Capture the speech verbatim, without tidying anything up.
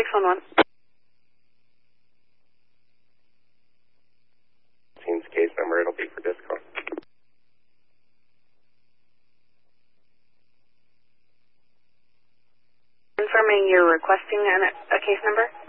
six one one. Team's case number, it'll be for discount. Confirming you're requesting an, a case number?